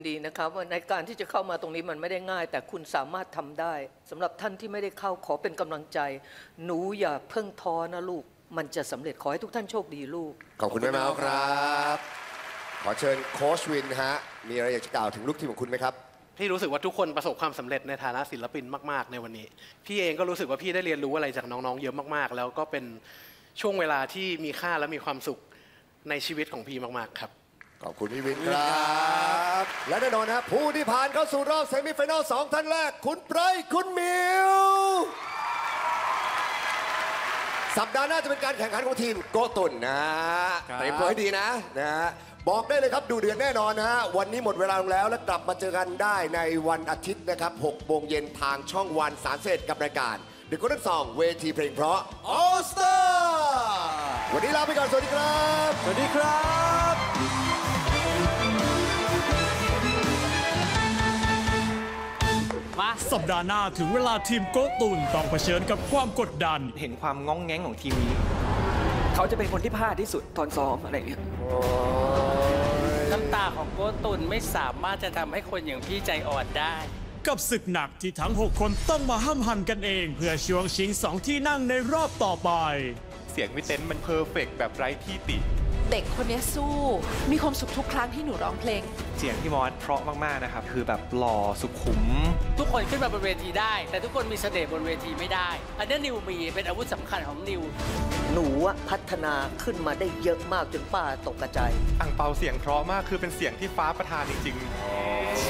ดีนะครับว่าในการที่จะเข้ามาตรงนี้มันไม่ได้ง่ายแต่คุณสามารถทำได้สำหรับท่านที่ไม่ได้เข้าขอเป็นกำลังใจหนูอย่าเพิ่งท้อนะลูกมันจะสำเร็จขอให้ทุกท่านโชคดีลูกขอบคุณแม่เมาครับขอเชิญโค้ชวินฮะมีอะไรอยากจะกล่าวถึงลูกทีมของคุณไหมครับพี่รู้สึกว่าทุกคนประสบความสำเร็จในฐานะศิลปินมากๆในวันนี้พี่เองก็รู้สึกว่าพี่ได้เรียนรู้อะไรจากน้องๆเยอะมากๆแล้วก็เป็นช่วงเวลาที่มีค่าและมีความสุขในชีวิตของพี่มากๆครับขอบคุณพี่วินครับและแน่นอนครับผู้ที่ผ่านเข้าสู่รอบเซมิไฟแนล2ท่านแรกคุณไบรท์คุณมิวสัปดาห์หน้าจะเป็นการแข่งขันของทีมโกตุนนะเตรียมตัวให้ดีนะบอกได้เลยครับดูเดือดแน่นอนนะฮะวันนี้หมดเวลาลงแล้วและกลับมาเจอกันได้ในวันอาทิตย์นะครับ6 โมงเย็นทางช่องวัน31กับรายการ The Golden Song เวทีเพลงเพราะ All Star วันนี้ลาไปก่อนสวัสดีครับสวัสดีครับสัปดาห์หน้าถึงเวลาทีมโกตุนต้องเผชิญกับความกดดันเห็นความง้องแง้งของทีมนี้เขาจะเป็นคนที่พลาดที่สุดตอนซ้อมอะไรอย่างเงี้ยน้ำตาของโกตุนไม่สามารถจะทำให้คนอย่างพี่ใจอ่อนได้กับศึกหนักที่ทั้ง6คนต้องมาห้ำหั่นกันเองเพื่อช่วงชิง2ที่นั่งในรอบต่อไปเสียงพี่เต้นมันเพอร์เฟกต์แบบไร้ที่ติเด็กคนนี้สู้มีความสุขทุกครั้งที่หนูร้องเพลงเสียงพี่มอสเพราะมากๆนะครับคือแบบหล่อสุขุมทุกคนขึ้นมาบนเวทีได้แต่ทุกคนมีเสน่ห์บนเวทีไม่ได้อันนี้นิวมีเป็นอาวุธสำคัญของนิวหนูพัฒนาขึ้นมาได้เยอะมากจนป้าตกกระจายอั่งเปาเสียงเพราะมากคือเป็นเสียงที่ฟ้าประทานจริงๆ